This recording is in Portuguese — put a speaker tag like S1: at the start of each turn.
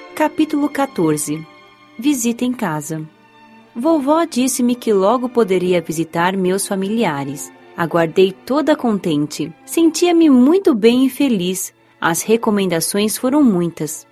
S1: Capítulo 14. Visita em casa. Vovó disse-me que logo poderia visitar meus familiares. Aguardei toda contente. Sentia-me muito bem e feliz. As recomendações foram muitas.